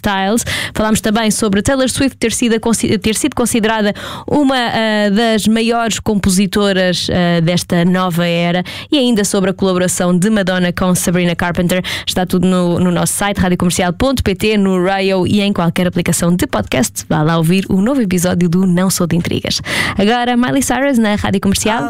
Styles. Falámos também sobre Taylor Swift ter sido considerada uma das maiores compositoras desta nova era, e ainda sobre a colaboração de Madonna com Sabrina Carpenter. Está tudo no nosso site radiocomercial.pt, no Rayo e em qualquer aplicação de podcast. Vá lá ouvir o novo episódio do Não Sou de Intrigas. Agora Miley Cyrus na Rádio Comercial.